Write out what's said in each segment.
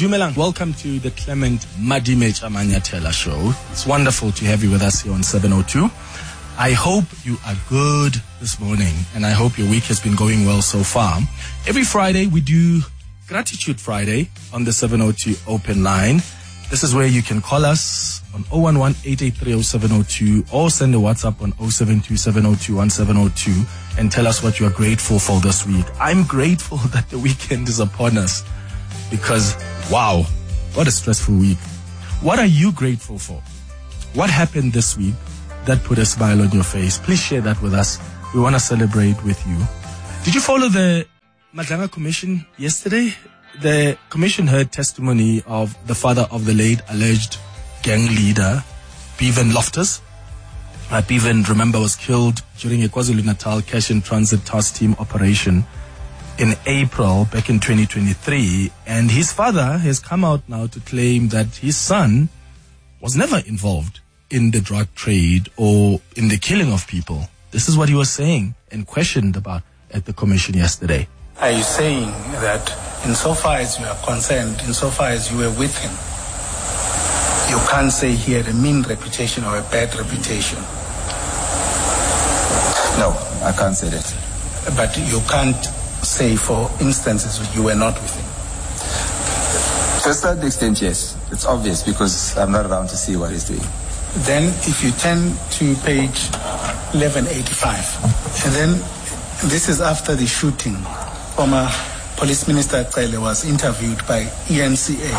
Dumelang, welcome to the Clement Madimecha Manyathela show. It's wonderful to have you with us here on 702. I hope you are good this morning, and I hope your week has been going well so far. Every Friday, we do Gratitude Friday on the 702 open line. This is where you can call us on 011-883-0702 or send a WhatsApp on 072-702-1702 and tell us what you are grateful for this week. I'm grateful that the weekend is upon us because, wow, what a stressful week. What are you grateful for? What happened this week that put a smile on your face? Please share that with us. We want to celebrate with you. Did you follow the Madlanga Commission yesterday? The commission heard testimony of the father of the late alleged gang leader, Bevan Loftus. Bevan, remember, was killed during a KwaZulu-Natal cash and transit task team operation in April back in 2023. And his father has come out now to claim that his son was never involved in the drug trade or in the killing of people. This is what he was saying and questioned about at the commission yesterday. Are you saying that insofar as you are concerned, insofar as you were with him, you can't say he had a mean reputation or a bad reputation? No, I can't say that. But you can't say, for instances, you were not with him? To a certain extent, yes. It's obvious because I'm not around to see what he's doing. Then if you turn to page 1185, and then this is after the shooting, former Police Minister Cele was interviewed by ENCA.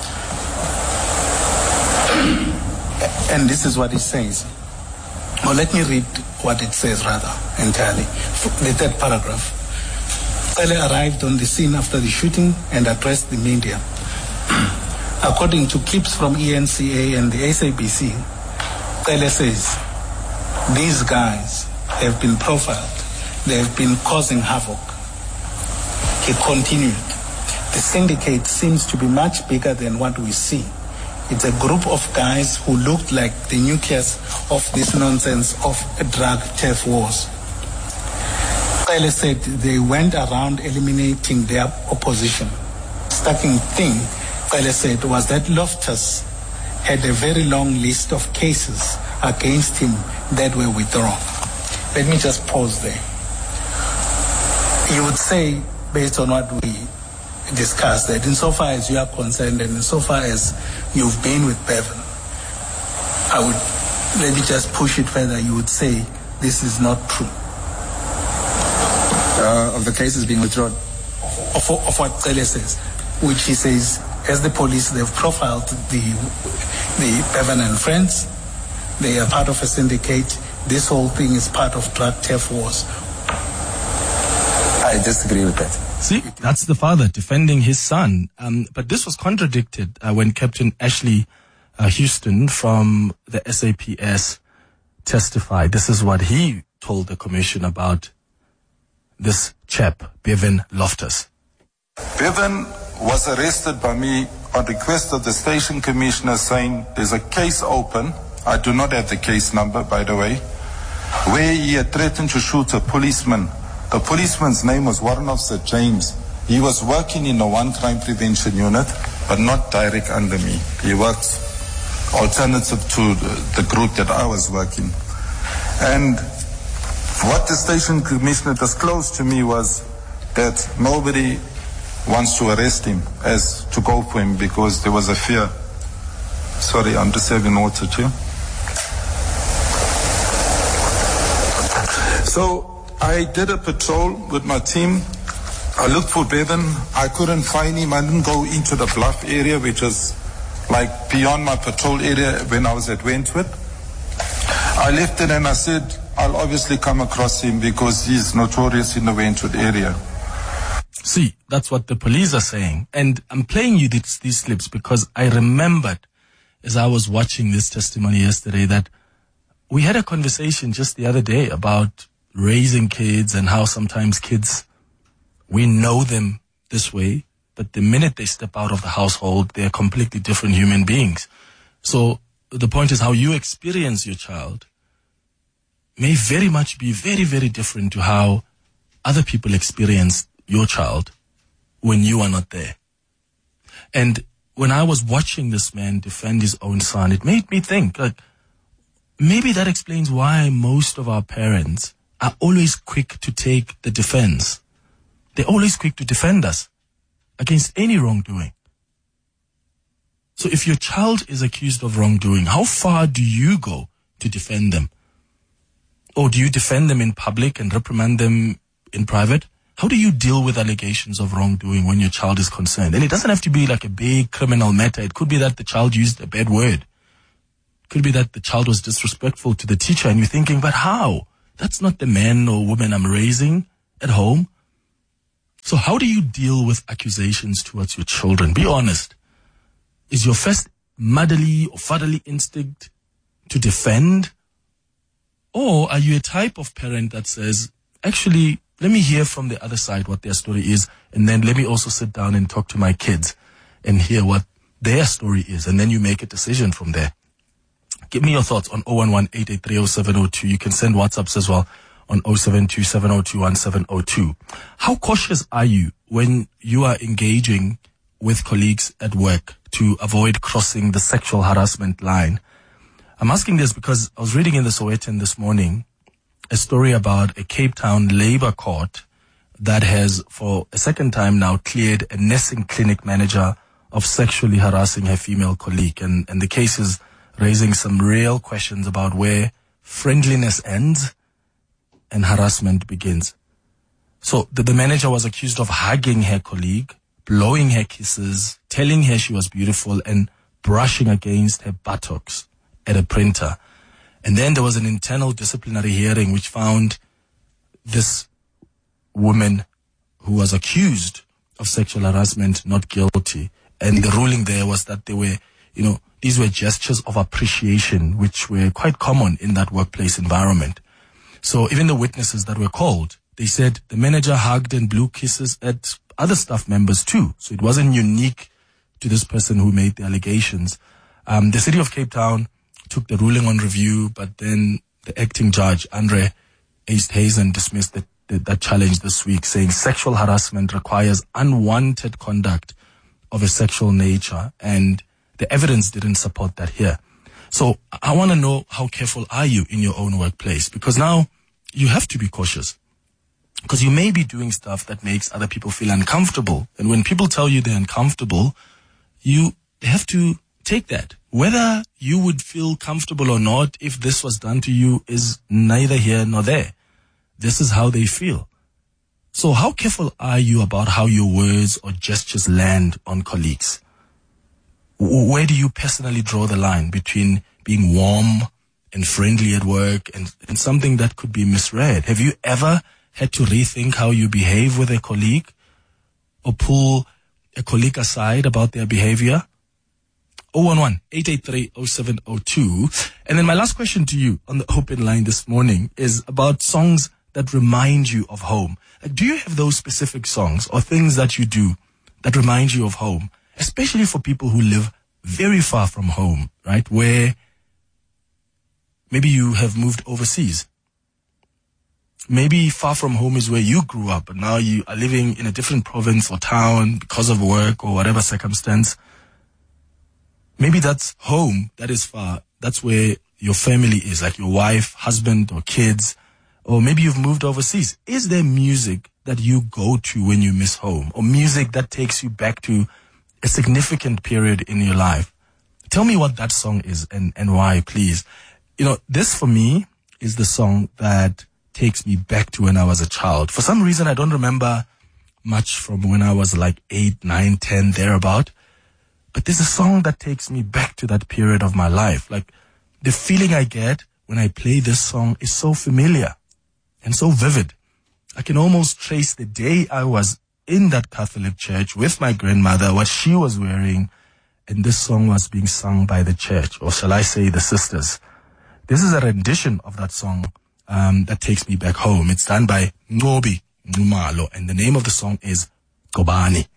And this is what it says. Well, let me read what it says rather entirely. The third paragraph. Cele arrived on the scene after the shooting and addressed the media. According to clips from ENCA and the SABC, Cele says, these guys have been profiled. They have been causing havoc. He continued, the syndicate seems to be much bigger than what we see. It's a group of guys who looked like the nucleus of this nonsense of drug turf wars. Cele said they went around eliminating their opposition. Striking thing, Cele said, was that Loftus had a very long list of cases against him that were withdrawn. Let me just pause there. You would say, based on what we discussed, that insofar as you are concerned and insofar as you've been with Bevan, let me just push it further, you would say this is not true. Of the cases being withdrawn? Of what Cele says, which he says, as the police, they've profiled the Bevan and friends, they are part of a syndicate, this whole thing is part of drug turf wars. I disagree with that. See, that's the father defending his son. But this was contradicted when Captain Ashley Houston from the SAPS testified. This is what he told the commission about this chap, Bevan Loftus. Bevan was arrested by me on request of the station commissioner saying there's a case open. I do not have the case number, by the way, where he had threatened to shoot a policeman. The policeman's name was Warrant Officer James. He was working in a one crime prevention unit, but not direct under me. He worked alternative to the group that I was working. And what the station commissioner disclosed to me was that nobody wants to arrest him, as to go for him, because there was a fear. Sorry, I'm just having water too. So I did a patrol with my team. I looked for Bevan. I couldn't find him. I didn't go into the Bluff area, which was like beyond my patrol area when I was at Wentworth. I left it and I said, I'll obviously come across him because he's notorious in the Wentworth area. See, that's what the police are saying. And I'm playing you these clips because I remembered as I was watching this testimony yesterday that we had a conversation just the other day about raising kids and how sometimes kids, we know them this way, but the minute they step out of the household, they're completely different human beings. So the point is how you experience your child may very much be very, very different to how other people experience your child when you are not there. And when I was watching this man defend his own son, it made me think, like, maybe that explains why most of our parents are always quick to take the defense. They're always quick to defend us against any wrongdoing. So if your child is accused of wrongdoing, how far do you go to defend them? Or do you defend them in public and reprimand them in private? How do you deal with allegations of wrongdoing when your child is concerned? And it doesn't have to be like a big criminal matter. It could be that the child used a bad word. It could be that the child was disrespectful to the teacher and you're thinking, but how? That's not the man or woman I'm raising at home. So how do you deal with accusations towards your children? Be honest. Is your first motherly or fatherly instinct to defend? Or are you a type of parent that says, actually, let me hear from the other side what their story is, and then let me also sit down and talk to my kids and hear what their story is, and then you make a decision from there. Give me your thoughts on 011-883-0702. You can send WhatsApps as well on 072-702-1702. How cautious are you when you are engaging with colleagues at work to avoid crossing the sexual harassment line? I'm asking this because I was reading in the Sowetan this morning a story about a Cape Town labor court that has, for a second time now, cleared a nursing clinic manager of sexually harassing her female colleague. And the case is raising some real questions about where friendliness ends and harassment begins. So the manager was accused of hugging her colleague, blowing her kisses, telling her she was beautiful, and brushing against her buttocks at a printer. And then there was an internal disciplinary hearing which found this woman who was accused of sexual harassment not guilty. And the ruling there was that they were, these were gestures of appreciation which were quite common in that workplace environment. So even the witnesses that were called, they said the manager hugged and blew kisses at other staff members too. So it wasn't unique to this person who made the allegations. The city of Cape Town took the ruling on review, but then the acting judge, Andre Easthuizen, dismissed that challenge this week, saying sexual harassment requires unwanted conduct of a sexual nature, and the evidence didn't support that here. So I want to know, how careful are you in your own workplace? Because now you have to be cautious, because you may be doing stuff that makes other people feel uncomfortable. And when people tell you they're uncomfortable, you have to take that. Whether you would feel comfortable or not if this was done to you is neither here nor there. This is how they feel. So how careful are you about how your words or gestures land on colleagues? Where do you personally draw the line between being warm and friendly at work and something that could be misread? Have you ever had to rethink how you behave with a colleague or pull a colleague aside about their behavior? 011-883-0702. And then my last question to you on the open line this morning is about songs that remind you of home. Like, do you have those specific songs or things that you do that remind you of home? Especially for people who live very far from home, right? Where maybe you have moved overseas. Maybe far from home is where you grew up, but now you are living in a different province or town because of work or whatever circumstance. Maybe that's home, that is far. That's where your family is, like your wife, husband, or kids. Or maybe you've moved overseas. Is there music that you go to when you miss home? Or music that takes you back to a significant period in your life? Tell me what that song is and why, please. This for me is the song that takes me back to when I was a child. For some reason, I don't remember much from when I was like 8, 9, 10, thereabout. But there's a song that takes me back to that period of my life. Like, the feeling I get when I play this song is so familiar and so vivid. I can almost trace the day I was in that Catholic church with my grandmother, what she was wearing, and this song was being sung by the church, or shall I say the sisters. This is a rendition of that song that takes me back home. It's done by Ngobi Ngumalo, and the name of the song is Kobani.